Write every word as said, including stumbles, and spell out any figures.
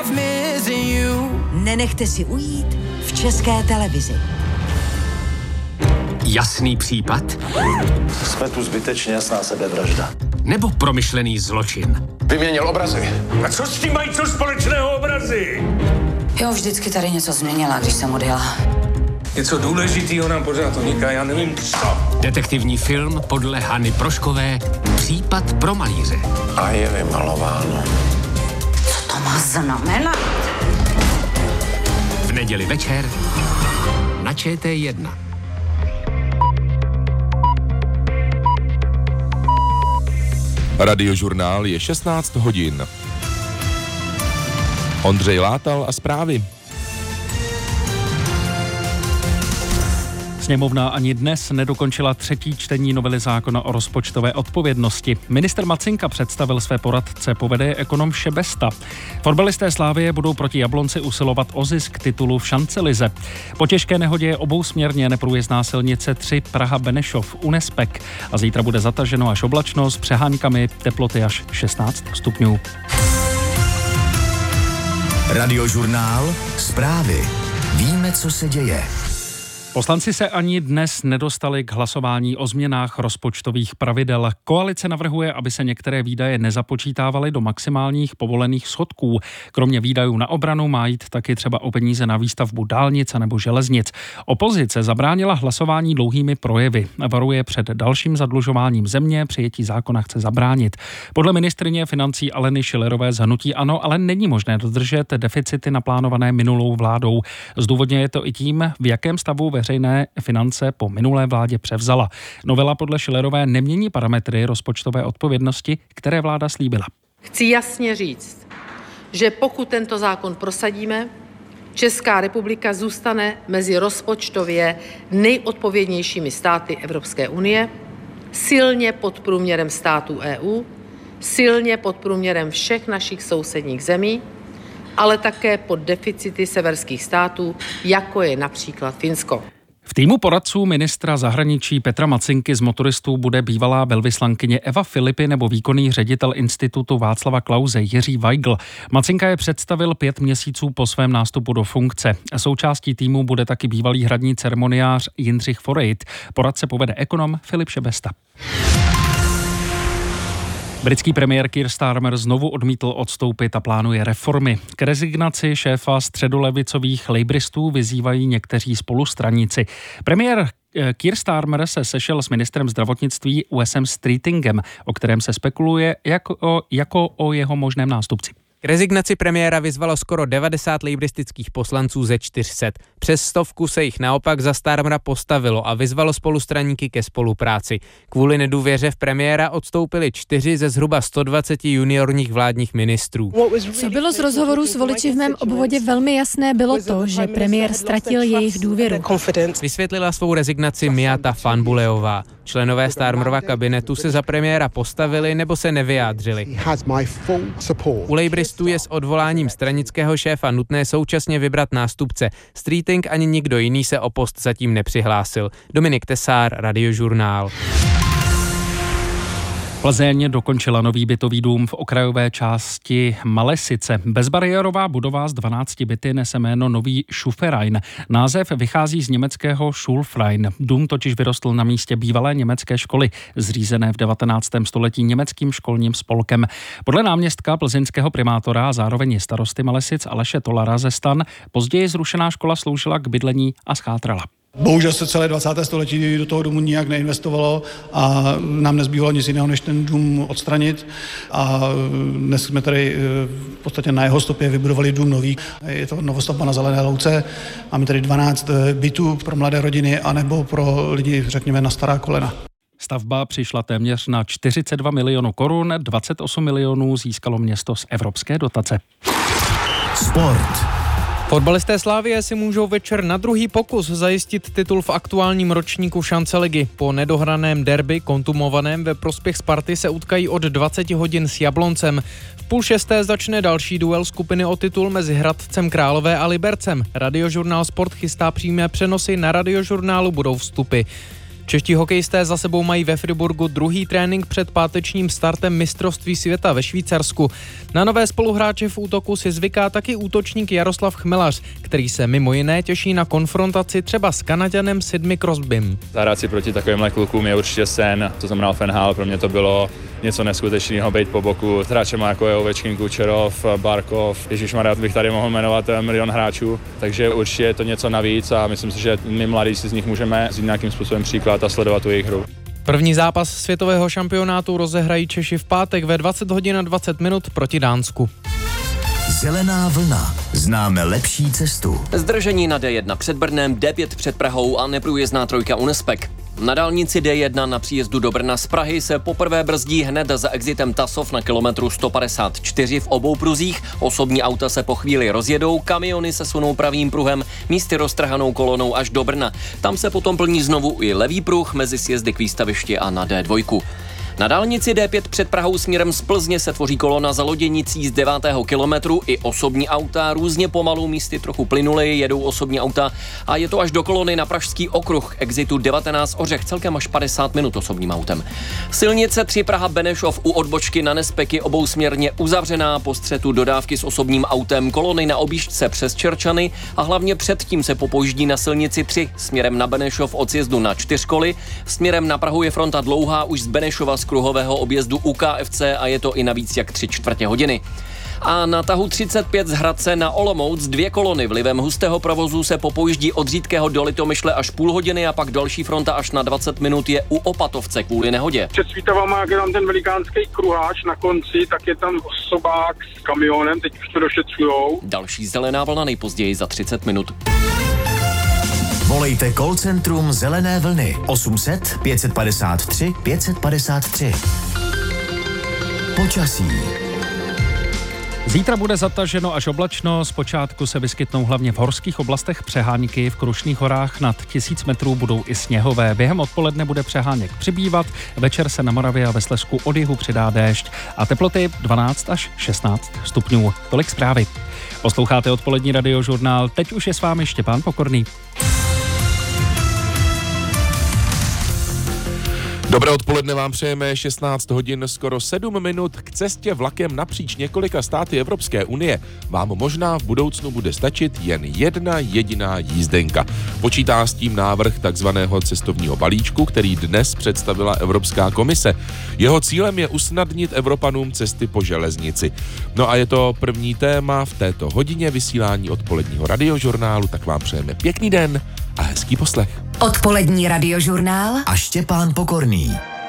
Nenechte si ujít v České televizi. Jasný případ? Jsme tu zbytečně, jasná sebevražda. Nebo promyšlený zločin? Vyměnil obrazy. A co s tím mají co společného obrazy? Jo, vždycky tady něco změnila, když jsem odjela. Něco důležitého nám pořád uniká, já nevím co. Detektivní film podle Hany Proškové Případ pro malíře. A je vymalováno. Co to má znamenat? V neděli večer na Č T jedna. Radiožurnál je šestnáct hodin. Ondřej Látal a zprávy. Sněmovna ani dnes nedokončila třetí čtení novely zákona o rozpočtové odpovědnosti. Ministr Macinka představil své poradce, povede ekonom Šebesta. Fotbalisté Slavie budou proti Jablonci usilovat o zisk titulu v šancelize. Po těžké nehodě je obousměrně neprůjezdná silnice tři Praha-Benešov u Nespek a zítra bude zataženo až oblačno s přeháňkami, teploty až šestnáct stupňů. Radiožurnál, zprávy. Víme, co se děje. Poslanci se ani dnes nedostali k hlasování o změnách rozpočtových pravidel. Koalice navrhuje, aby se některé výdaje nezapočítávaly do maximálních povolených schodků. Kromě výdajů na obranu má jít taky třeba o peníze na výstavbu dálnic nebo železnic. Opozice zabránila hlasování dlouhými projevy. Varuje před dalším zadlužováním země, přijetí zákona chce zabránit. Podle ministryně financí Aleny Schillerové z hnutí ANO ale není možné dodržet deficity naplánované minulou vládou. Zdůvodňuje to i tím, v jakém stavu veřejné finance po minulé vládě převzala. Novela podle Schillerové nemění parametry rozpočtové odpovědnosti, které vláda slíbila. Chci jasně říct, že pokud tento zákon prosadíme, Česká republika zůstane mezi rozpočtově nejodpovědnějšími státy Evropské unie, silně pod průměrem států E U, silně pod průměrem všech našich sousedních zemí, ale také pod deficity severských států, jako je například Finsko. V týmu poradců ministra zahraničí Petra Macinky z motoristů bude bývalá velvyslankyně Eva Filipy nebo výkonný ředitel institutu Václava Klause Jiří Weigl. Macinka je představil pět měsíců po svém nástupu do funkce. Součástí týmu bude taky bývalý hradní ceremoniář Jindřich Forejt. Poradce povede ekonom Filip Šebesta. Britský premiér Keir Starmer znovu odmítl odstoupit a plánuje reformy. K rezignaci šéfa středolevicových labouristů vyzývají někteří spolustraníci. Premiér Keir Starmer se sešel s ministrem zdravotnictví Wesem Streetingem, o kterém se spekuluje jako, jako o jeho možném nástupci. K rezignaci premiéra vyzvalo skoro devadesát lejbristických poslanců ze čtyř set. Přes stovku se jich naopak za Starmera postavilo a vyzvalo spolustraníky ke spolupráci. Kvůli nedůvěře v premiéra odstoupili čtyři ze zhruba sto dvacet juniorních vládních ministrů. Co bylo z rozhovoru s voliči v mém obvodě velmi jasné, bylo to, že premiér ztratil jejich důvěru. Vysvětlila svou rezignaci Miata Fanbuleová. Členové Starmerova kabinetu se za premiéra postavili nebo se nevyjádřili. U lejbristů je s odvoláním stranického šéfa nutné současně vybrat nástupce. Streeting ani nikdo jiný se o post zatím nepřihlásil. Dominik Tesár, Radiožurnál. Plzeň dokončila nový bytový dům v okrajové části Malesice. Bezbariérová budova z dvanácti byty nese jméno Nový Schuferain. Název vychází z německého Schulfrein. Dům totiž vyrostl na místě bývalé německé školy, zřízené v devatenáctém století německým školním spolkem. Podle náměstka plzeňského primátora a zároveň starosty Malesic Aleše Tolara ze Stan později zrušená škola sloužila k bydlení a schátrala. Bohužel se celé dvacáté století do toho domu nijak neinvestovalo a nám nezbývalo nic jiného, než ten dům odstranit. A dnes jsme tady v podstatě na jeho stopě vybudovali dům nový. Je to novostavba na Zelené louce. Máme tady dvanáct bytů pro mladé rodiny anebo pro lidi, řekněme, na stará kolena. Stavba přišla téměř na čtyřicet dva milionů korun, dvacet osm milionů získalo město z evropské dotace. Sport. Fotbalisté Slavie si můžou večer na druhý pokus zajistit titul v aktuálním ročníku šanceligy. Po nedohraném derby kontumovaném ve prospěch Sparty se utkají od dvacet hodin s Jabloncem. V půl šesté začne další duel skupiny o titul mezi Hradcem Králové a Libercem. Radiožurnál Sport chystá přímé přenosy, na Radiožurnálu budou vstupy. Čeští hokejisté za sebou mají ve Friburgu druhý trénink před pátečním startem mistrovství světa ve Švýcarsku. Na nové spoluhráče v útoku si zvyká taky útočník Jaroslav Chmelař, který se mimo jiné těší na konfrontaci třeba s Kanaďanem Sidney Crosbym. Zahrát si proti takovýmhle klukům je určitě sen. To znamená Fan Hal, pro mě to bylo něco neskutečného být po boku. Hráčema jako je Ovečkin, Kučerov, Barkov, ježišmarja, bych tady mohl jmenovat milion hráčů, takže určitě je to něco navíc a myslím si, že my mladí si z nich můžeme vzít nějakým způsobem příklad a sledovat tu jejich hru. První zápas světového šampionátu rozehrají Češi v pátek ve dvacet hodin a dvacet minut proti Dánsku. Zelená vlna. Známe lepší cestu. Zdržení na D jedna před Brnem, D pět před Prahou a neprůjezdná trojka u Nespek. Na dálnici D jedna na příjezdu do Brna z Prahy se poprvé brzdí hned za exitem Tasov na kilometru sto padesát čtyři v obou pruzích. Osobní auta se po chvíli rozjedou, kamiony se sunou pravým pruhem, místy roztrhanou kolonou až do Brna. Tam se potom plní znovu i levý pruh mezi sjezdy k výstavišti a na D dva. Na dálnici D pět před Prahou směrem z Plzně se tvoří kolona za loděnicí z devátého kilometru. I osobní auta různě pomalu, místy trochu plynuly, jedou osobní auta a je to až do kolony na Pražský okruh exitu devatenáct Ořech, celkem až padesát minut osobním autem. Silnice tři Praha Benešov u odbočky na Nespeky obousměrně uzavřená, po střetu dodávky s osobním autem, kolony na objížďce přes Čerčany a hlavně předtím se popojíždí na silnici tři směrem na Benešov od sjezdu na Čtyřkoly. Směrem na Prahu je fronta dlouhá už z Benešova z kruhového objezdu u K F C a je to i navíc jak tři čtvrtě hodiny. A na tahu třicet pět z Hradce na Olomouc dvě kolony vlivem hustého provozu se popojíždí od Řídkého do Litomyšle až půl hodiny a pak další fronta až na dvacet minut je u Opatovce kvůli nehodě. Před Svítavama, jak je tam ten velikánský kruháč na konci, tak je tam osobák s kamionem, teď už to došetřujou. Další zelená vlna nejpozději za třicet minut. Volejte call centrum Zelené vlny osm set pět padesát tři pět padesát tři. Počasí. Zítra bude zataženo až oblačno, zpočátku se vyskytnou hlavně v horských oblastech přehánky, v Krušných horách nad tisíc metrů budou i sněhové. Během odpoledne bude přeháněk přibývat, večer se na Moravě a ve Slezsku od jihu přidá déšť a teploty dvanáct až šestnáct stupňů. Tolik zprávy. Posloucháte odpolední radiožurnál, teď už je s vámi Štěpán Pokorný. Dobré odpoledne vám přejeme, šestnáct hodin, skoro sedm minut. K cestě vlakem napříč několika státy Evropské unie vám možná v budoucnu bude stačit jen jedna jediná jízdenka. Počítá s tím návrh takzvaného cestovního balíčku, který dnes představila Evropská komise. Jeho cílem je usnadnit Evropanům cesty po železnici. No a je to první téma v této hodině vysílání odpoledního radiožurnálu, tak vám přejeme pěkný den a hezký poslech. Odpolední radiožurnál a Štěpán Pokorný.